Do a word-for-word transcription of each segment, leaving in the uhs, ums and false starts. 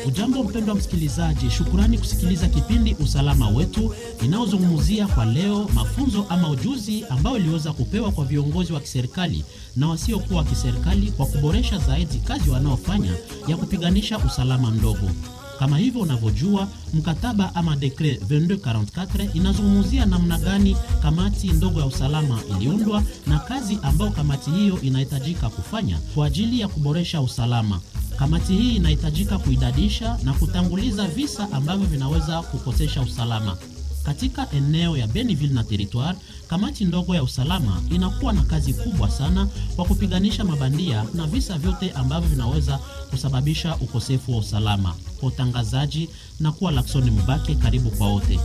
Ujambo mpendwa msikilizaji, shukurani kusikiliza kipindi Usalama Wetu inaozungumzia kwa leo mafunzo ama ujuzi ambao iliweza kupewa kwa viongozi wa kiserikali na wasiokuwa wa kiserikali kwa kuboresha zaidi kazi wanaofanya ya kupiganisha usalama mdogo. Kama hivyo unavyojua, mkataba ama dekret ishirini na mbili arobaini na nne inazungumzia namna gani kamati ndogo ya usalama iliundwa na kazi ambao kamati hiyo inahitajika kufanya kwa ajili ya kuboresha usalama. Kamati hii inahitajika kuidadisha na kutanguliza visa ambavyo vinaweza kukosesha usalama. Katika eneo ya Beniville na Territoire, kamati ndogo ya usalama inakuwa na kazi kubwa sana kwa kupiganisha mabandia na visa vyote ambavyo vinaweza kusababisha ukosefu wa usalama. Kwa utangazaji na kuwa Laksoni Mbake, karibu kwa wote.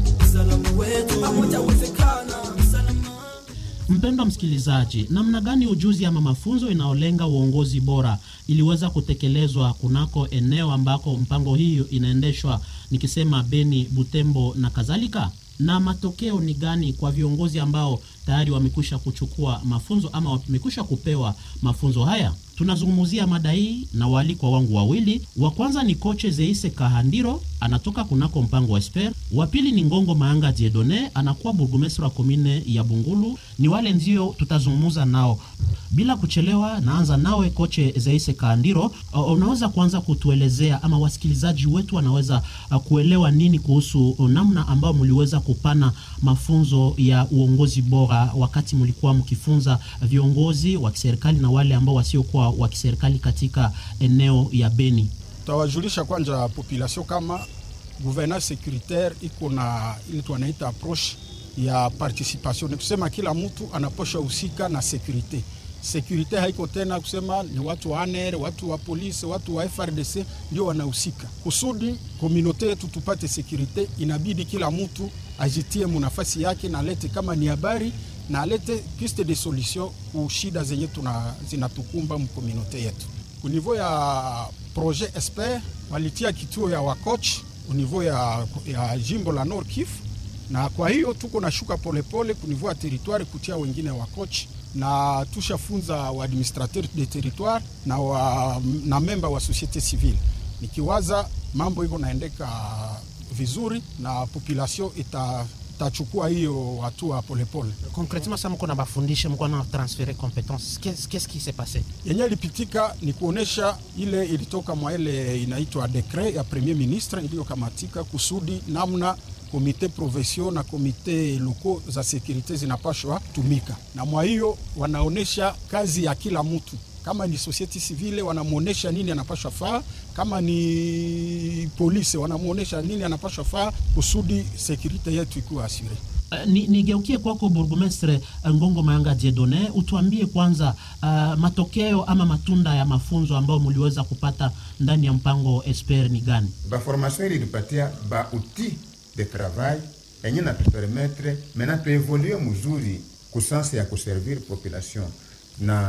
Mpendwa msikilizaji, namna gani ujuzi ama mafunzo inaolenga uongozi bora iliweza kutekelezwa kunako eneo ambako mpango hiyo inaendeshwa, nikisema Beni, Butembo na kadhalika? Na matokeo ni gani kwa viongozi ambao tayari wamekwisha kuchukua mafunzo ama wamekwisha kupewa mafunzo haya? Tunazungumzia mada hii na waalikwa wangu wawili. Wa kwanza ni Koche Zeise Kahandiro, anatoka kunako mpango wa Esper. Wa pili ni Ngongo Maanga Dieudonné, anakuwa burgomestre wa komine ya Bungulu. Ni wale ndio tutazungumza nao. Bila kuchelewa, naanza nawe Koche Zeise Kahandiro. Uh, unaweza kuanza kutuelezea ama wasikilizaji wetu wanaweza uh, kuelewa nini kuhusu uh, namna ambao mliweza kupana mafunzo ya uongozi bora wakati mlikuwa mkifunza viongozi wa kiserikali na wale ambao wasiokuwa wa kiserikali katika eneo ya Beni? Tawajulisha kwanza population kama gouvernance sécuritaire iko na ile tunaita approche ya participation. Ni kusema kila mtu anaposha husika na security. Security haiko tena kusema ni watu wa A N R, watu wa polisi, watu wa F R D C ndio wanahusika. Kusudi communauté yetu tupate security, inabidi kila mtu ajitie munafasi yake na lete kama ni habari na alete piste de solution ku shida zenye tuna zinatukumba mu communauté yetu. Au niveau ya projet Esper walitia kituo ya wakoch au niveau ya, ya jimbo la Nord Kivu, na kwa hiyo tuko na shuka polepole ku niveau ya territoire kutia wengine wakoch, na tushafunza wa administrateur de territoire na wa, na memba wa société civile. Nikiwaza mambo iko naendeka vizuri na population ita tachukua hiyo hatua polepole. Concrètement, ça mko na bafundisha, mko na transférer compétences. Qu'est-ce qu'est-ce qui s'est passé? Yenye lipitika ni kuonesha ile ilitoka mwa ile inaitwa décret ya premier ministre iliyokamatika kusudi namna komite provincial na komite locaux za sécurité zinapashwa tumika. Na mwa hiyo wanaonesha kazi ya kila mtu. Kama ni société civile wanamuonesha nini anapaswa faa, kama ni polisi wanamuonesha nini anapaswa faa kusudi security yetu ikuwe assurée. Uh, ni nigeukie kwako burgomestre Ngongo Maanga Dieudonné, utuambie kwanza uh, matokeo ama matunda ya mafunzo ambao mliweza kupata ndani ya mpango Esper ni gani? Ba formation ilipatia ba outil de travail yenye na permettre maintenant tu évoluer mzuri kusansa ya kuservir population na